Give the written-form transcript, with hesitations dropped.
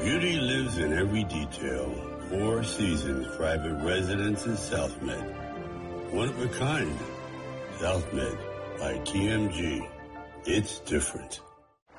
Beauty lives in every detail. Four Seasons private residence in South Med. One of a kind. South Med by TMG. It's different.